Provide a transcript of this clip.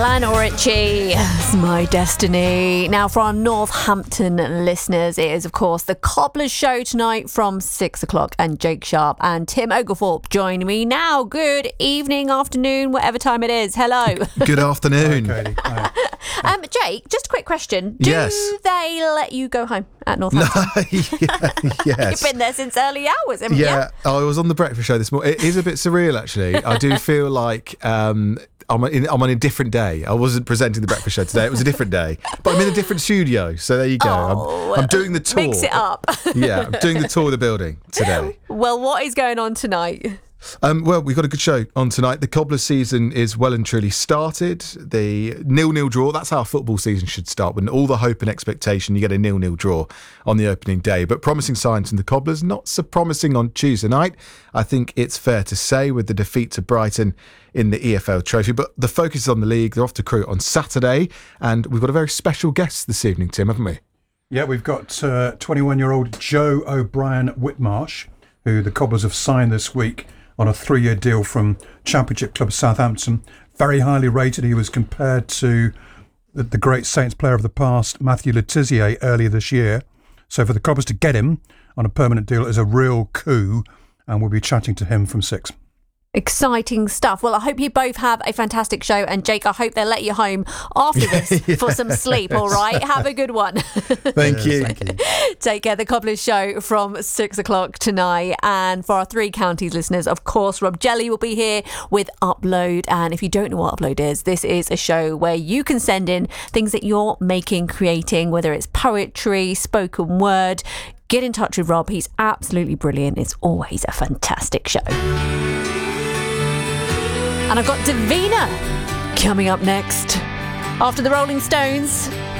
Lionel Richie, It's My Destiny. Now, for our Northampton listeners, it is, of course, the Cobblers Show tonight from 6 o'clock. And Jake Sharp and Tim Oglethorpe join me now. Good evening, afternoon, whatever time it is. Hello. Good afternoon. Jake, just a quick question. Do they let you go home at Northampton? Yes. You've been there since early hours, haven't you? Yeah, I was on the breakfast show this morning. It is a bit surreal, actually. I do feel like I'm on a different day. I wasn't presenting the breakfast show today. It was a different day. But I'm in a different studio. So there you go. I'm doing the tour. Mix it up. Yeah, I'm doing the tour of the building today. Well, what is going on tonight? Well, we've got a good show on tonight. The Cobblers season is well and truly started. The 0-0 draw, that's how a football season should start. When all the hope and expectation, you get a 0-0 draw on the opening day. But promising signs from the Cobblers, not so promising on Tuesday night. I think it's fair to say, with the defeat to Brighton in the EFL Trophy. But the focus is on the league. They're off to Crewe on Saturday. And we've got a very special guest this evening, Tim, haven't we? Yeah, we've got 21-year-old Joe O'Brien Whitmarsh, who the Cobblers have signed this week on a 3-year deal from Championship Club Southampton. Very highly rated. He was compared to the great Saints player of the past, Matthew Le Tissier, earlier this year. So for the Cobblers to get him on a permanent deal is a real coup, and we'll be chatting to him from 6. Exciting stuff. Well, I hope you both have a fantastic show. And Jake, I hope they let you home after this for some sleep, all right? Have a good one. Thank you. Take care. The Cobblers Show from 6 o'clock tonight. And for our Three Counties listeners, of course, Rob Jelly will be here with Upload. And if you don't know what Upload is, this is a show where you can send in things that you're making, creating, whether it's poetry, spoken word. Get in touch with Rob. He's absolutely brilliant. It's always a fantastic show. And I've got Davina coming up next. After the Rolling Stones,